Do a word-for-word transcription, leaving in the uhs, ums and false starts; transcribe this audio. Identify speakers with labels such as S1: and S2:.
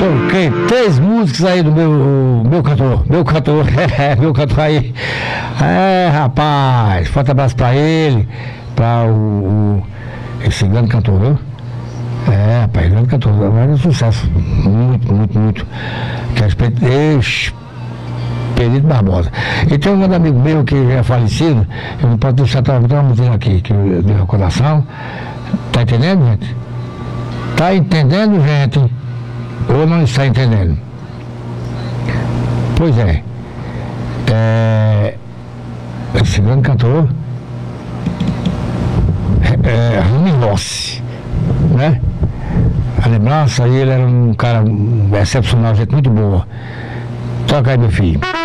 S1: Toquei três músicas aí do meu, meu cantor, meu cantor, meu cantor aí. É, rapaz, forte abraço pra ele, pra o, o esse grande cantor, viu? É, rapaz, grande cantor, mas é um sucesso, muito, muito, muito. Que é Expedito Barbosa. E tem um grande amigo meu que já é falecido, eu não posso deixar estar dizendo aqui, que eu dei recordação. Tá entendendo, gente? Tá entendendo, gente? Ou não está entendendo? Pois é, é esse grande cantor é, é Rony Rossi, né? A lembrança, ele era um cara excepcional, gente muito boa. Toca aí, meu filho.